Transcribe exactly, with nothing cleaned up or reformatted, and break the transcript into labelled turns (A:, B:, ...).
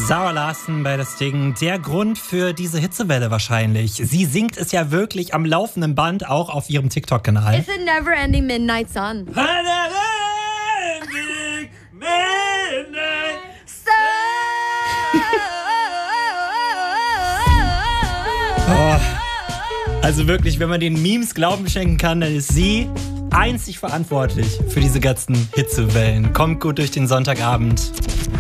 A: Zara Larsson bei das Ding. Der Grund für diese Hitzewelle wahrscheinlich. Sie singt es ja wirklich am laufenden Band, auch auf ihrem TikTok-Kanal.
B: It's a never-ending midnight sun.
A: A never-ending midnight oh. Also wirklich, wenn man den Memes Glauben schenken kann, dann ist sie einzig verantwortlich für diese ganzen Hitzewellen. Kommt gut durch den Sonntagabend.